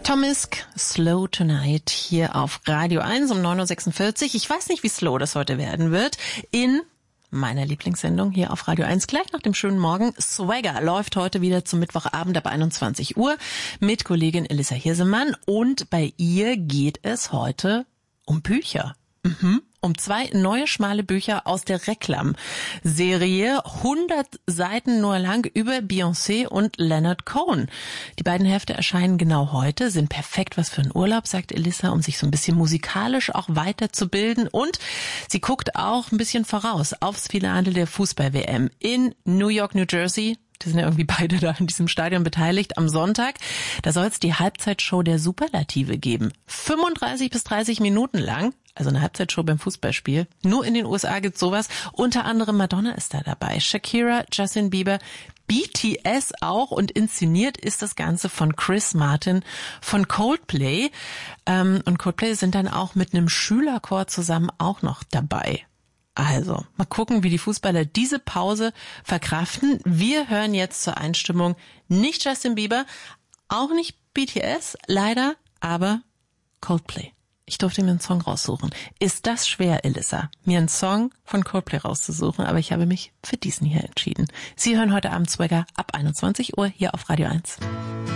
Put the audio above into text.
Tomisk, Slow Tonight hier auf Radio 1 um 9.46 Uhr. Ich weiß nicht, wie slow das heute werden wird. In meiner Lieblingssendung hier auf Radio 1, gleich nach dem schönen Morgen. Swagger läuft heute wieder zum Mittwochabend ab 21 Uhr mit Kollegin Elissa Hirsemann. Und bei ihr geht es heute um Bücher. Um 2 neue schmale Bücher aus der Reklam-Serie, 100 Seiten nur lang, über Beyoncé und Leonard Cohen. Die beiden Hefte erscheinen genau heute, sind perfekt was für einen Urlaub, sagt Elissa, um sich so ein bisschen musikalisch auch weiterzubilden. Und sie guckt auch ein bisschen voraus aufs Finale der Fußball-WM in New York, New Jersey. Die sind ja irgendwie beide da in diesem Stadion beteiligt. Am Sonntag, da soll es die Halbzeitshow der Superlative geben. 35 bis 30 Minuten lang. Also eine Halbzeitshow beim Fußballspiel. Nur in den USA gibt's sowas. Unter anderem Madonna ist da dabei. Shakira, Justin Bieber, BTS auch. Und inszeniert ist das Ganze von Chris Martin von Coldplay. Und Coldplay sind dann auch mit einem Schülerchor zusammen auch noch dabei. Also, mal gucken, wie die Fußballer diese Pause verkraften. Wir hören jetzt zur Einstimmung nicht Justin Bieber, auch nicht BTS, leider, aber Coldplay. Ich durfte mir einen Song raussuchen. Ist das schwer, Elissa, mir einen Song von Coldplay rauszusuchen? Aber ich habe mich für diesen hier entschieden. Sie hören heute Abend Swagger ab 21 Uhr hier auf Radio 1.